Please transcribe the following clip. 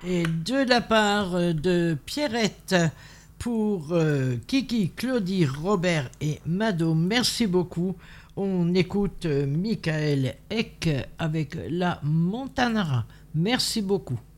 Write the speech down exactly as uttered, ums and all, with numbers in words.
Et de la part de Pierrette pour euh, Kiki, Claudie, Robert et Mado, merci beaucoup. On écoute euh, Michael Eck avec la Montanara. Merci beaucoup.